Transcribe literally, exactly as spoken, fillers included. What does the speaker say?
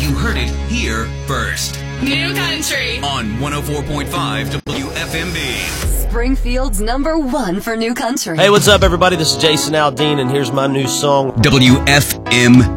You heard it here first. New Country On one oh four point five W F M B. Springfield's number one for New Country. Hey, what's up, everybody? This is Jason Aldean, and here's my new song. W F M